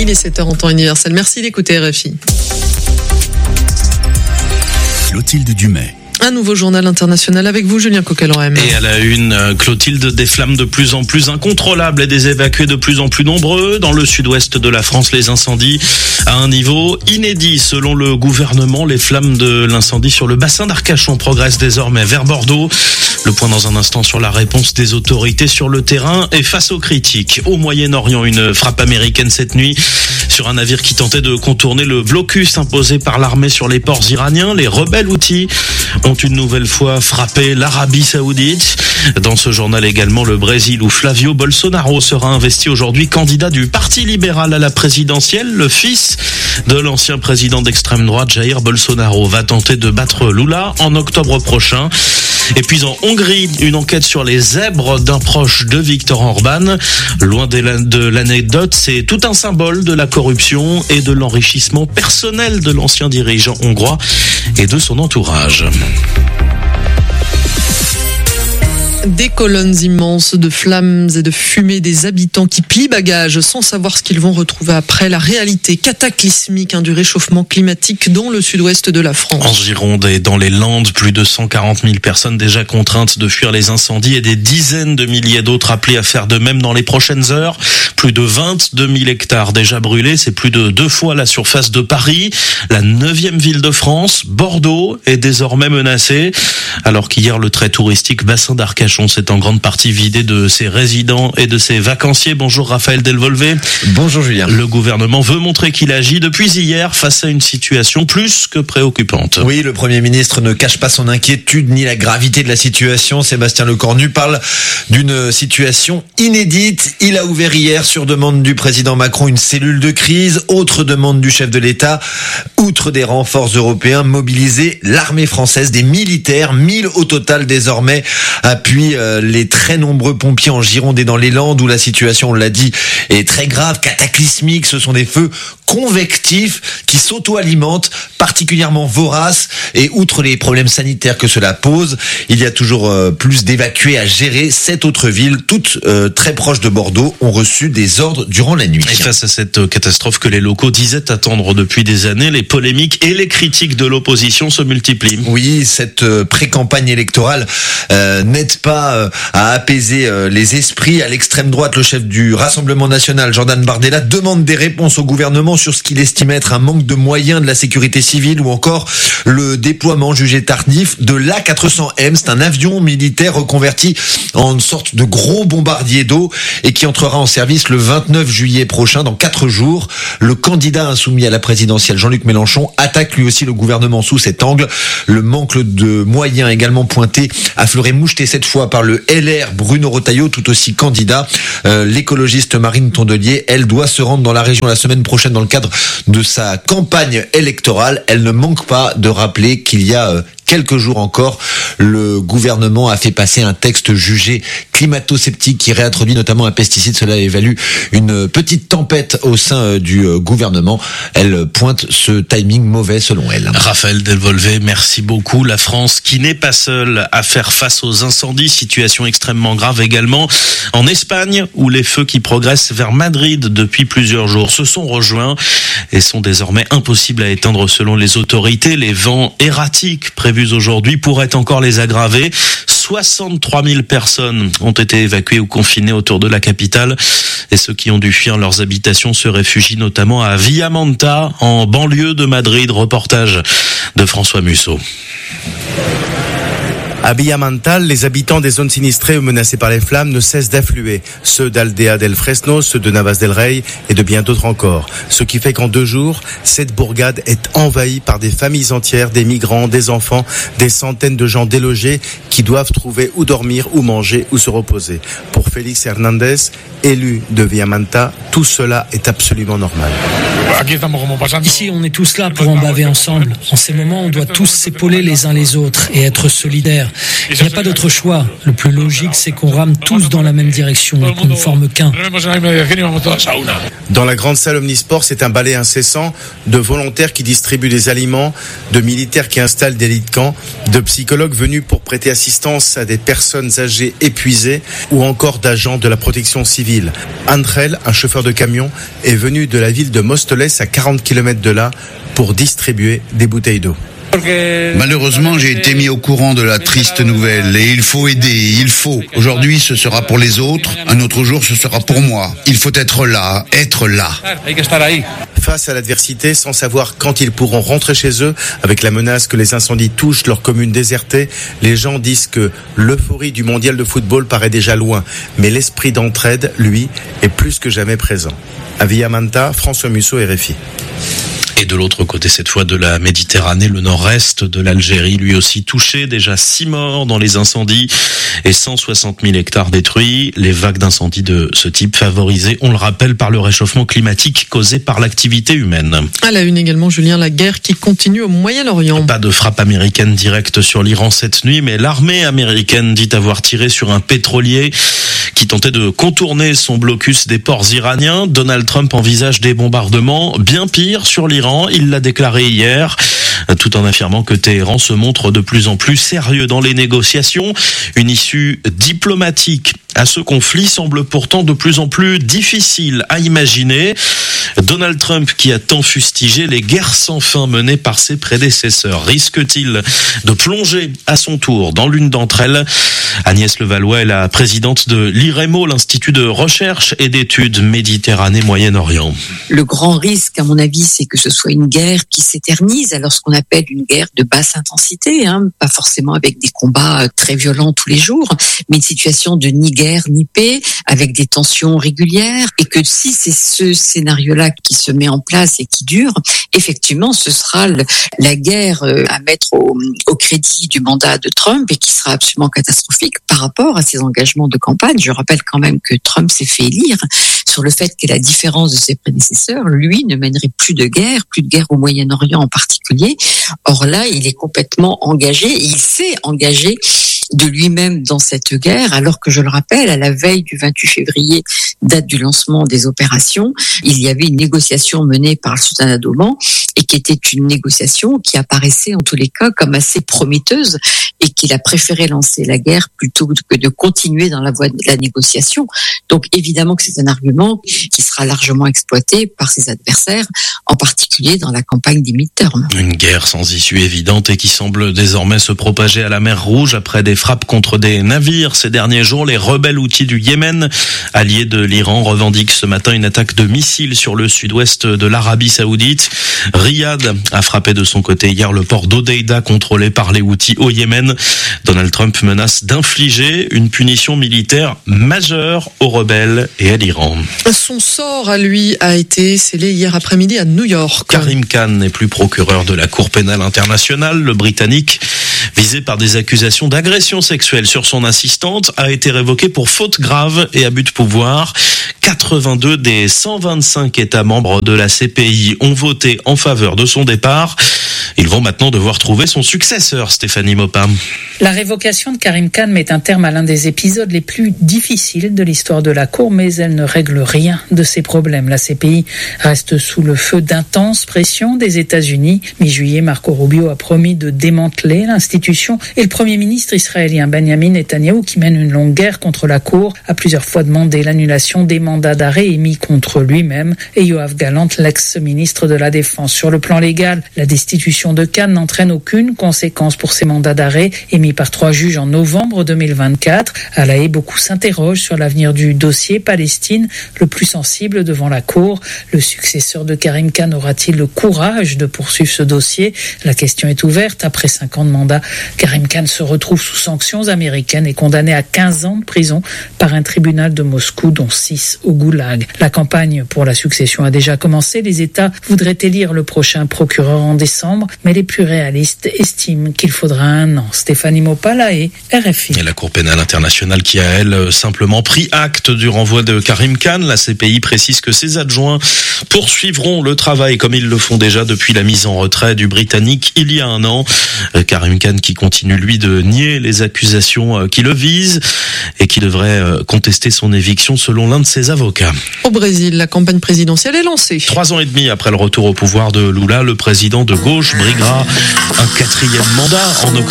Il est 7h en temps universel. Merci d'écouter RFI. Clotilde Dumais. Un nouveau journal international avec vous, Julien Coquelin. Et à la une, Clotilde, des flammes de plus en plus incontrôlables et des évacués de plus en plus nombreux. Dans le sud-ouest de la France, les incendies à un niveau inédit. Selon le gouvernement, les flammes de l'incendie sur le bassin d'Arcachon progressent désormais vers Bordeaux. Le point dans un instant sur la réponse des autorités sur le terrain et face aux critiques. Au Moyen-Orient, une frappe américaine cette nuit sur un navire qui tentait de contourner le blocus imposé par l'armée sur les ports iraniens. Les rebelles houthis ont une nouvelle fois frappé l'Arabie Saoudite. Dans ce journal également, le Brésil où Flavio Bolsonaro sera investi aujourd'hui candidat du Parti libéral à la présidentielle. Le fils de l'ancien président d'extrême droite, Jair Bolsonaro, va tenter de battre Lula en octobre prochain. Et puis en Hongrie, une enquête sur les zèbres d'un proche de Viktor Orban. Loin de l'anecdote, c'est tout un symbole de la corruption et de l'enrichissement personnel de l'ancien dirigeant hongrois et de son entourage. Des colonnes immenses de flammes et de fumée, des habitants qui plient bagages sans savoir ce qu'ils vont retrouver après. La réalité cataclysmique du réchauffement climatique dans le sud-ouest de la France. En Gironde et dans les Landes, plus de 140 000 personnes déjà contraintes de fuir les incendies et des dizaines de milliers d'autres appelées à faire de même dans les prochaines heures. Plus de 22 000 hectares déjà brûlés, c'est plus de 2 fois la surface de Paris. La 9e ville de France, Bordeaux, est désormais menacée. Alors qu'hier, le très touristique bassin d'Arcachon s'est en grande partie vidé de ses résidents et de ses vacanciers. Bonjour Raphaël Delvolvé. Bonjour Julien. Le gouvernement veut montrer qu'il agit depuis hier face à une situation plus que préoccupante. Oui, le Premier ministre ne cache pas son inquiétude ni la gravité de la situation. Sébastien Lecornu parle d'une situation inédite. Il a ouvert hier, sur demande du président Macron, une cellule de crise. Autre demande du chef de l'État, outre des renforts européens, mobiliser l'armée française, des militaires, 1000 au total désormais, appuient les très nombreux pompiers en Gironde et dans les Landes où la situation, on l'a dit, est très grave, cataclysmique. Ce sont des feux convectifs qui s'auto-alimentent, particulièrement voraces, et outre les problèmes sanitaires que cela pose, il y a toujours plus d'évacués à gérer. 7 autres villes, toutes très proches de Bordeaux, ont reçu des ordres durant la nuit. Et face à cette catastrophe que les locaux disaient attendre depuis des années, les polémiques et les critiques de l'opposition se multiplient. Oui, cette pré-campagne électorale n'aide pas à apaiser les esprits. À l'extrême droite, le chef du Rassemblement national, Jordan Bardella, demande des réponses au gouvernement sur ce qu'il estime être un manque de moyens de la sécurité civile ou encore le déploiement jugé tardif de l'A400M. C'est un avion militaire reconverti en une sorte de gros bombardier d'eau et qui entrera en service le 29 juillet prochain, dans 4 jours. Le candidat insoumis à la présidentielle, Jean-Luc Mélenchon, attaque lui aussi le gouvernement sous cet angle. Le manque de moyens également pointé, affleuré moucheté cette fois par le LR Bruno Retailleau, tout aussi candidat. L'écologiste Marine Tondelier, elle doit se rendre dans la région la semaine prochaine dans le cadre de sa campagne électorale. Elle ne manque pas de rappeler qu'il y a quelques jours encore, le gouvernement a fait passer un texte jugé climato-sceptique qui réintroduit notamment un pesticide. Cela évalue une petite tempête au sein du gouvernement. Elle pointe ce timing mauvais selon elle. Raphaël Delvolvé, merci beaucoup. La France qui n'est pas seule à faire face aux incendies, situation extrêmement grave également en Espagne où les feux qui progressent vers Madrid depuis plusieurs jours se sont rejoints et sont désormais impossibles à éteindre selon les autorités. Les vents erratiques prévus aujourd'hui pourraient encore les aggraver. 63 000 personnes ont été évacuées ou confinées autour de la capitale et ceux qui ont dû fuir leurs habitations se réfugient notamment à Villamanta, en banlieue de Madrid. Reportage de François Musso. À Villamanta, les habitants des zones sinistrées ou menacées par les flammes ne cessent d'affluer. Ceux d'Aldea del Fresno, ceux de Navas del Rey et de bien d'autres encore. Ce qui fait qu'en 2 jours, cette bourgade est envahie par des familles entières, des migrants, des enfants, des centaines de gens délogés qui doivent trouver où dormir, où manger, où se reposer. Pour Félix Hernandez, élu de Villamanta, tout cela est absolument normal. Ici, on est tous là pour en baver ensemble. En ces moments, on doit tous s'épauler les uns les autres et être solidaires. Il n'y a pas d'autre choix. Le plus logique, c'est qu'on rame tous dans la même direction et qu'on ne forme qu'un. Dans la grande salle Omnisport, c'est un balai incessant de volontaires qui distribuent des aliments, de militaires qui installent des lits de camp, de psychologues venus pour prêter assistance à des personnes âgées épuisées ou encore d'agents de la protection civile. Andrel, un chauffeur de camion, est venu de la ville de Móstoles à 40 km de là pour distribuer des bouteilles d'eau. Malheureusement, j'ai été mis au courant de la triste nouvelle et il faut aider, il faut. Aujourd'hui, ce sera pour les autres, un autre jour, ce sera pour moi. Il faut être là. Face à l'adversité, sans savoir quand ils pourront rentrer chez eux, avec la menace que les incendies touchent leur commune désertée, les gens disent que l'euphorie du mondial de football paraît déjà loin, mais l'esprit d'entraide, lui, est plus que jamais présent. À Villamanta, François Musso, RFI. Et de l'autre côté, cette fois de la Méditerranée, le nord-est de l'Algérie, lui aussi touché, déjà 6 morts dans les incendies et 160 000 hectares détruits. Les vagues d'incendies de ce type favorisées, on le rappelle, par le réchauffement climatique causé par l'activité humaine. À la une également, Julien, la guerre qui continue au Moyen-Orient. Pas de frappe américaine directe sur l'Iran cette nuit, mais l'armée américaine dit avoir tiré sur un pétrolier qui tentait de contourner son blocus des ports iraniens. Donald Trump envisage des bombardements bien pires sur l'Iran. Il l'a déclaré hier, tout en affirmant que Téhéran se montre de plus en plus sérieux dans les négociations. Une issue diplomatique à ce conflit semble pourtant de plus en plus difficile à imaginer. Donald Trump, qui a tant fustigé les guerres sans fin menées par ses prédécesseurs, risque-t-il de plonger à son tour dans l'une d'entre elles? Agnès Levallois est la présidente de l'IREMO, l'Institut de recherche et d'études Méditerranée-Moyen-Orient. Le grand risque, à mon avis, c'est que ce soit une guerre qui s'éternise, alors ce qu'on appelle une guerre de basse intensité, pas forcément avec des combats très violents tous les jours, mais une situation de ni guerre ni paix, avec des tensions régulières, et que si c'est ce scénario-là qui se met en place et qui dure, effectivement, ce sera la guerre à mettre au crédit du mandat de Trump et qui sera absolument catastrophique par rapport à ses engagements de campagne. Je rappelle quand même que Trump s'est fait élire sur le fait qu'à la différence de ses prédécesseurs, lui ne mènerait plus de guerre au Moyen-Orient en particulier. Or là, il est complètement engagé, et il s'est engagé de lui-même dans cette guerre, alors que, je le rappelle, à la veille du 28 février, date du lancement des opérations, il y avait une négociation menée par le sultanat d'Oman, et qui était une négociation qui apparaissait en tous les cas comme assez prometteuse, et qu'il a préféré lancer la guerre plutôt que de continuer dans la voie de la négociation. Donc évidemment que c'est un argument qui sera largement exploité par ses adversaires, en particulier dans la campagne des midterms. Une guerre sans issue évidente et qui semble désormais se propager à la mer Rouge après des frappes contre des navires. Ces derniers jours, les rebelles houthis du Yémen, alliés de l'Iran, revendiquent ce matin une attaque de missiles sur le sud-ouest de l'Arabie Saoudite. Riyad a frappé de son côté hier le port d'Hodeïda contrôlé par les houthis au Yémen. Donald Trump menace d'infliger une punition militaire majeure aux rebelles et à l'Iran. Son sort à lui a été scellé hier après-midi à New York. Karim Khan n'est plus procureur de la Cour pénale internationale. Le Britannique, visé par des accusations d'agression sexuelle sur son assistante, a été révoqué pour faute grave et abus de pouvoir. 82 des 125 États membres de la CPI ont voté en faveur de son départ. Ils vont maintenant devoir trouver son successeur, Stéphanie Maupin. La révocation de Karim Khan met un terme à l'un des épisodes les plus difficiles de l'histoire de la Cour, mais elle ne règle rien de ses problèmes. La CPI reste sous le feu d'intenses pressions des États-Unis. Mi-juillet, Marco Rubio a promis de démanteler l'institution, et le Premier ministre israélien Benjamin Netanyahou, qui mène une longue guerre contre la Cour, a plusieurs fois demandé l'annulation des mandats d'arrêt émis contre lui-même et Yoav Gallant, l'ex-ministre de la Défense. Sur le plan légal, la destitution de Khan n'entraîne aucune conséquence pour ces mandats d'arrêt émis par 3 juges en novembre 2024. À La Haye, beaucoup s'interrogent sur l'avenir du dossier Palestine, le plus sensible devant la Cour. Le successeur de Karim Khan aura-t-il le courage de poursuivre ce dossier? La question est ouverte. Après 5 ans de mandat, Karim Khan se retrouve sous sanctions américaines et condamné à 15 ans de prison par un tribunal de Moscou, dont 6 au goulag. La campagne pour la succession a déjà commencé. Les États voudraient élire le prochain procureur en décembre. septembre, mais les plus réalistes estiment qu'il faudra 1 an. Stéphanie Mopalae, RFI. Et la Cour pénale internationale qui a, elle, simplement pris acte du renvoi de Karim Khan. La CPI précise que ses adjoints poursuivront le travail comme ils le font déjà depuis la mise en retrait du Britannique il y a 1 an. Karim Khan qui continue, lui, de nier les accusations qui le visent et qui devrait contester son éviction selon l'un de ses avocats. Au Brésil, la campagne présidentielle est lancée. 3 ans et demi après le retour au pouvoir de Lula, le président de gauche briguera un 4e mandat en octobre.